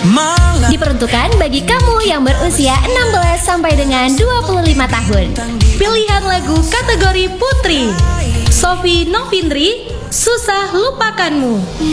Diperuntukkan bagi kamu yang berusia 16 sampai dengan 25 tahun. Pilihan lagu kategori Putri, Sofi Novindri, Susah Lupakanmu.